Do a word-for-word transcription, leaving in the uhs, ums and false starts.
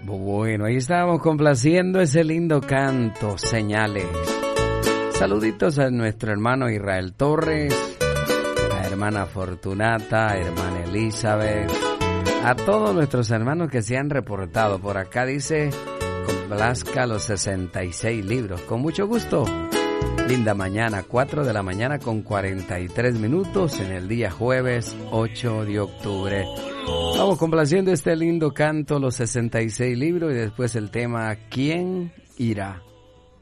Bueno, ahí estábamos complaciendo ese lindo canto, Señales. Saluditos a nuestro hermano Israel Torres, a hermana Fortunata, a hermana Elizabeth, a todos nuestros hermanos que se han reportado. Por acá dice, complazca los sesenta y seis libros. Con mucho gusto. Linda mañana, cuatro de la mañana con cuarenta y tres minutos en el día jueves ocho de octubre. Vamos complaciendo este lindo canto, los sesenta y seis libros, y después el tema ¿Quién irá?